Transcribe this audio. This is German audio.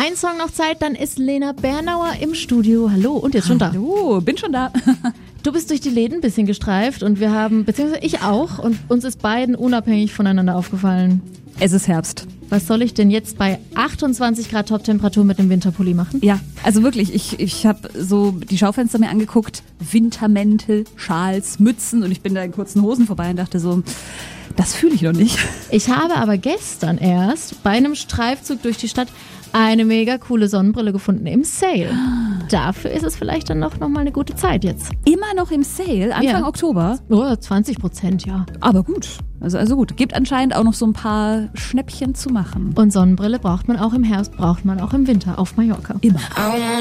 Ein Song noch Zeit, dann ist Lena Bernauer im Studio. Hallo, und jetzt schon da. Hallo, bin schon da. Du bist durch die Läden ein bisschen gestreift und wir haben, beziehungsweise ich auch, und uns ist beiden unabhängig voneinander aufgefallen. Es ist Herbst. Was soll ich denn jetzt bei 28 Grad Toptemperatur mit dem Winterpulli machen? Ja, also wirklich, ich habe so die Schaufenster mir angeguckt, Wintermäntel, Schals, Mützen und ich bin da in kurzen Hosen vorbei und dachte so, das fühle ich noch nicht. Ich habe aber gestern erst bei einem Streifzug durch die Stadt eine mega coole Sonnenbrille gefunden im Sale. Dafür ist es vielleicht dann noch mal eine gute Zeit jetzt. Immer noch im Sale, Anfang Oktober. Oh, 20%, ja. Aber gut, also gut. Gibt anscheinend auch noch so ein paar Schnäppchen zu machen. Und Sonnenbrille braucht man auch im Herbst, braucht man auch im Winter auf Mallorca. Immer.